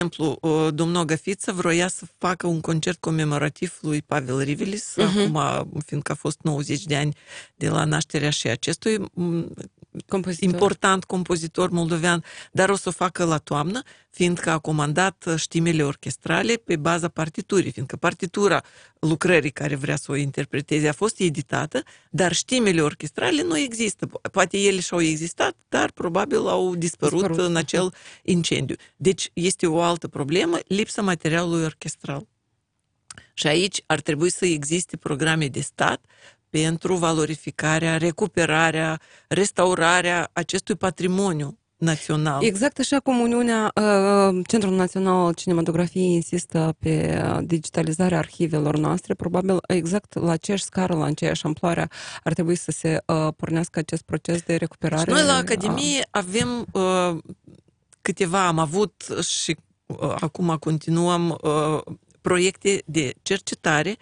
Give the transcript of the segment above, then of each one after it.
exemplu, domnul Găfiță vroia să facă un concert comemorativ lui Pavel Rivelis, acum, fiindcă a fost 90 de ani de la nașterea și acestui important compozitor moldovean, dar o să o facă la toamnă, fiindcă a comandat știmele orchestrale pe baza partiturii, fiindcă partitura lucrării care vrea să o interpreteze a fost editată, dar știmele orchestrale nu există. Poate ele și-au existat, dar probabil au dispărut în acel incendiu. Deci este o altă problemă, lipsa materialului orchestral. Și aici ar trebui să existe programe de stat pentru valorificarea, recuperarea, restaurarea acestui patrimoniu național. Exact așa cum Centrul Național al Cinematografiei insistă pe digitalizarea arhivelor noastre, probabil exact la aceeași scară, la aceeași amploare ar trebui să se pornească acest proces de recuperare. Noi la Academie avem câteva, am avut și acum continuăm proiecte de cercetare,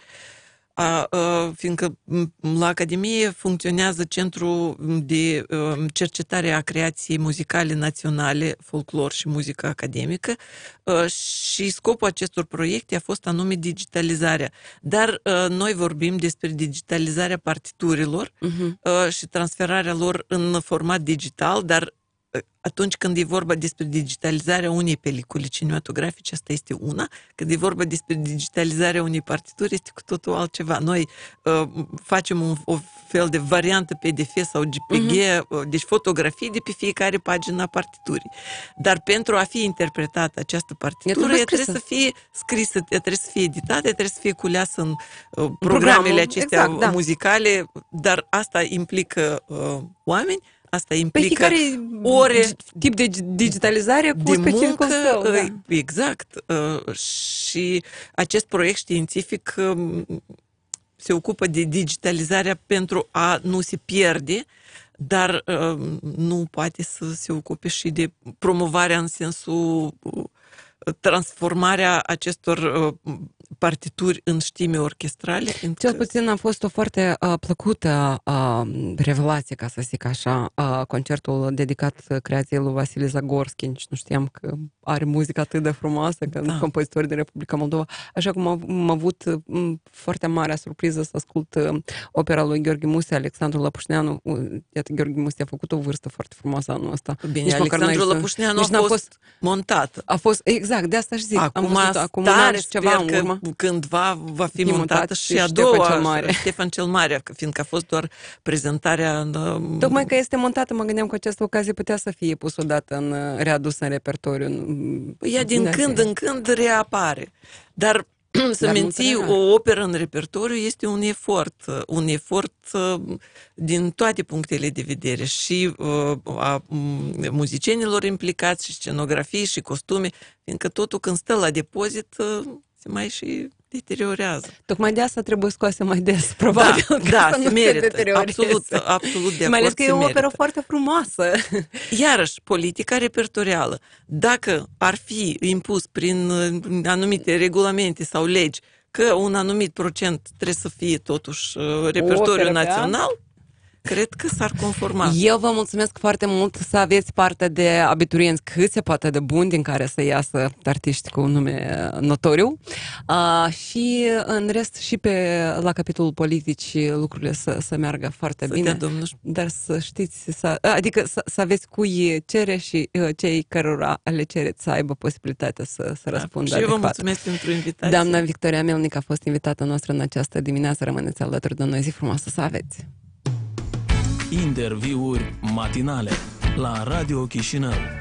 fiindcă la Academie funcționează Centrul de Cercetare a Creației Muzicale Naționale, Folclor și Muzică Academică, și scopul acestor proiecte a fost anume digitalizarea. Dar noi vorbim despre digitalizarea partiturilor și transferarea lor în format digital, dar atunci când e vorba despre digitalizarea unei pelicule cinematografice, asta este una. Când e vorba despre digitalizarea unei partituri, este cu totul altceva. Noi facem o fel de variantă PDF sau JPG, deci fotografii de pe fiecare pagină a partiturii. Dar pentru a fi interpretată această partitură, ea trebuie să fie scrisă, trebuie să fie editată, trebuie să fie culeasă în programele acestea muzicale, dar asta implică oameni. Asta implică ore tip de digitalizare cu de muncă, exact. Și acest proiect științific se ocupă de digitalizarea pentru a nu se pierde, dar nu poate să se ocupe și de promovarea în sensul transformarea acestor partituri în știme orchestrale. Cel puțin a fost o foarte plăcută revelație, ca să zic așa, concertul dedicat creației lui Vasile Zagorski. Nici nu știam că are muzică atât de frumoasă, că compozitori din Republica Moldova. Așa cum am avut foarte mare surpriză să ascult opera lui Gheorghe Musea, Alexandru Lăpușneanu. Iată, Gheorghe Musea a făcut o vârstă foarte frumoasă anul ăsta. Bine, Alexandru Lăpușneanu a fost montat. A fost, exact, de asta și zic. Acum tare ceva în urmă. Cândva va fi montată și a doua, Ștefan cel Mare, fiindcă a fost doar prezentarea. Tocmai că este montată, mă gândeam că această ocazie putea să fie pus odată readusă în repertoriu. Ea din când în când reapare. Dar să menții o operă în repertoriu este un efort din toate punctele de vedere, și a muzicienilor implicați, și scenografii, și costume, fiindcă totul când stă la depozit se mai și deteriorează. Tocmai de asta trebuie scoase mai des, probabil. Da, se merită. Absolut de acord. Mai ales că e o operă foarte frumoasă. Iarăși, politica repertorială, dacă ar fi impus prin anumite regulamente sau legi că un anumit procent trebuie să fie totuși repertoriu național, cred că s-ar conforma. Eu vă mulțumesc foarte mult, să aveți parte de abiturienți cât se poate de buni, din care să iasă artiști cu nume notoriu. Și în rest și la capitolul politici lucrurile să meargă foarte bine. Dar să știți, adică să aveți cui cere și cei cărora le cereți să aibă posibilitatea să răspundă adecvat. Și eu vă mulțumesc pentru invitație. Doamna Victoria Melnic a fost invitată noastră în această dimineață. Rămâneți alături de noi. Zi frumoasă să aveți! Interviuri matinale la Radio Chișinău.